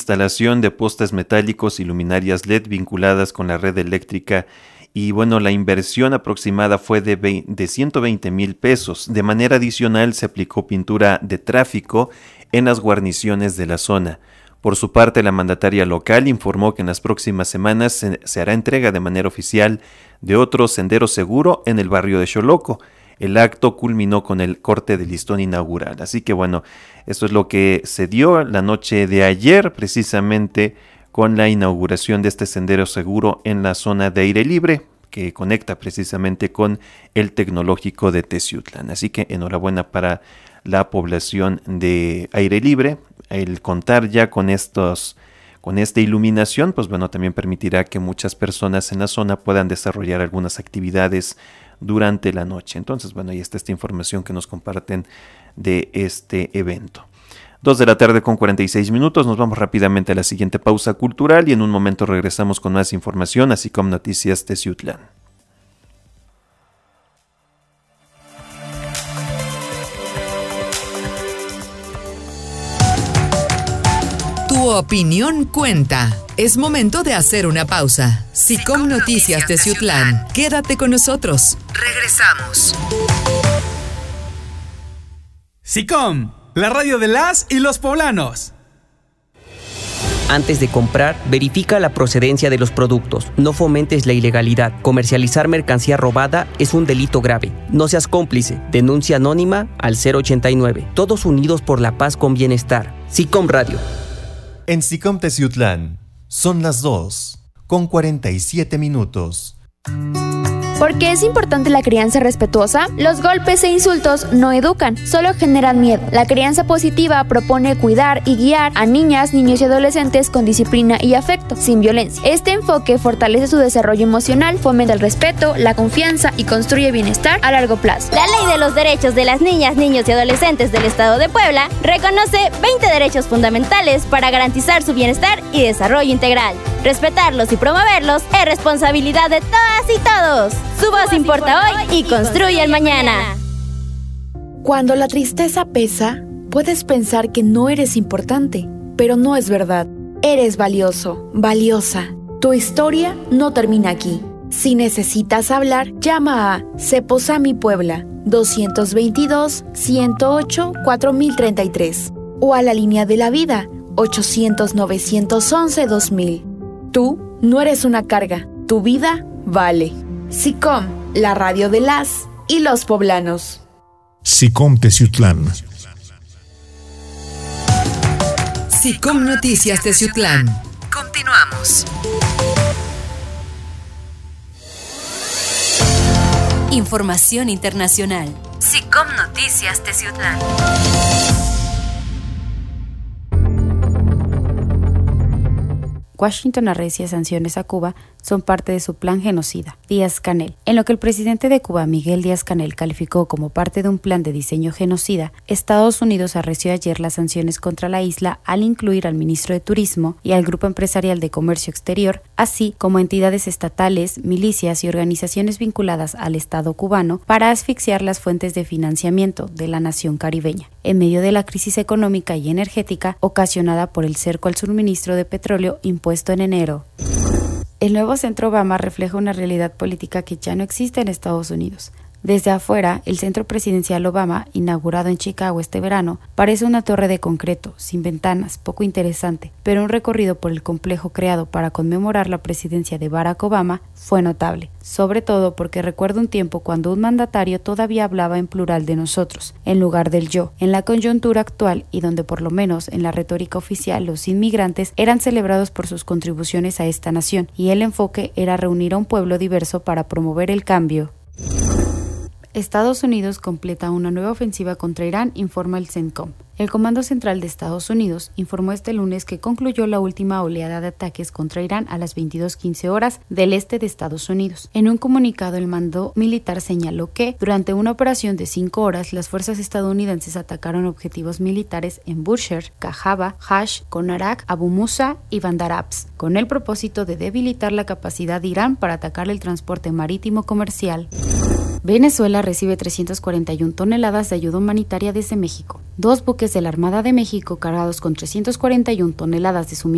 instalación de postes metálicos y luminarias LED vinculadas con la red eléctrica. Y bueno, la inversión aproximada fue de 120,000 pesos. De manera adicional se aplicó pintura de tráfico en las guarniciones de la zona. Por su parte, la mandataria local informó que en las próximas semanas se hará entrega de manera oficial de otro sendero seguro en el barrio de Xoloco. El acto culminó con el corte de listón inaugural. Así que bueno, esto es lo que se dio la noche de ayer, precisamente con la inauguración de este sendero seguro en la zona de aire libre, que conecta precisamente con el Tecnológico de Teciutlán. Así que enhorabuena para la población de aire libre. El contar ya con esta iluminación, pues bueno, también permitirá que muchas personas en la zona puedan desarrollar algunas actividades durante la noche. Entonces, bueno, ahí está esta información que nos comparten de este evento. 2:46 p.m. Nos vamos rápidamente a la siguiente pausa cultural y en un momento regresamos con más información, así como noticias de Teciutlán. Tu opinión cuenta. Es momento de hacer una pausa. SICOM Noticias Teciutlán. Quédate con nosotros. Regresamos. SICOM, la radio de las y los poblanos. Antes de comprar, verifica la procedencia de los productos. No fomentes la ilegalidad. Comercializar mercancía robada es un delito grave. No seas cómplice. Denuncia anónima al 089. Todos unidos por la paz con bienestar. SICOM Radio. En SICOM Teciutlán, son las 2:47 p.m. ¿Por qué es importante la crianza respetuosa? Los golpes e insultos no educan, solo generan miedo. La crianza positiva propone cuidar y guiar a niñas, niños y adolescentes con disciplina y afecto, sin violencia. Este enfoque fortalece su desarrollo emocional, fomenta el respeto, la confianza y construye bienestar a largo plazo. La Ley de los Derechos de las Niñas, Niños y Adolescentes del Estado de Puebla reconoce 20 derechos fundamentales para garantizar su bienestar y desarrollo integral. Respetarlos y promoverlos es responsabilidad de todas y todos. Su voz importa hoy y construye el mañana. Cuando la tristeza pesa, puedes pensar que no eres importante, pero no es verdad. Eres valioso, valiosa. Tu historia no termina aquí. Si necesitas hablar, llama a Ceposami Puebla 222-108-4033 o a la línea de la vida 800-911-2000. Tú no eres una carga, tu vida vale. SICOM, la radio de las y los poblanos. SICOM Teciutlán. SICOM Noticias Teciutlán. Continuamos. Información internacional. SICOM Noticias Teciutlán. Washington arrecia sanciones a Cuba son parte de su plan genocida. Díaz-Canel. En lo que el presidente de Cuba, Miguel Díaz-Canel, calificó como parte de un plan de diseño genocida, Estados Unidos arreció ayer las sanciones contra la isla al incluir al ministro de Turismo y al Grupo Empresarial de Comercio Exterior, así como entidades estatales, milicias y organizaciones vinculadas al Estado cubano para asfixiar las fuentes de financiamiento de la nación caribeña, en medio de la crisis económica y energética ocasionada por el cerco al suministro de petróleo impuesto en enero. El nuevo Centro Obama refleja una realidad política que ya no existe en Estados Unidos. Desde afuera, el Centro Presidencial Obama, inaugurado en Chicago este verano, parece una torre de concreto, sin ventanas, poco interesante, pero un recorrido por el complejo creado para conmemorar la presidencia de Barack Obama fue notable, sobre todo porque recuerdo un tiempo cuando un mandatario todavía hablaba en plural de nosotros, en lugar del yo, en la coyuntura actual y donde por lo menos en la retórica oficial los inmigrantes eran celebrados por sus contribuciones a esta nación, y el enfoque era reunir a un pueblo diverso para promover el cambio. Estados Unidos completa una nueva ofensiva contra Irán, informa el CENTCOM. El Comando Central de Estados Unidos informó este lunes que concluyó la última oleada de ataques contra Irán a las 22:15 horas del este de Estados Unidos. En un comunicado, el mando militar señaló que, durante una operación de 5 horas, las fuerzas estadounidenses atacaron objetivos militares en Bushehr, Kajaba, Hash, Konarak, Abu Musa y Bandar Abbas, con el propósito de debilitar la capacidad de Irán para atacar el transporte marítimo comercial. Venezuela recibe 341 toneladas de ayuda humanitaria desde México. 2 buques de la Armada de México cargados con 341 toneladas de suministros